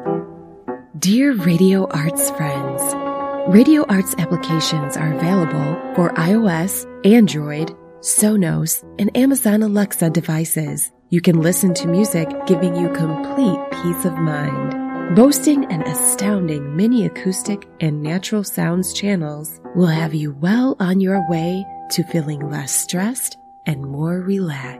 Dear Radio Arts friends, Radio Arts applications are available for iOS, Android, Sonos, and Amazon Alexa devices. You can listen to music giving you complete peace of mind. Boasting an astounding mini acoustic and natural sounds channels will have you well on your way to feeling less stressed and more relaxed.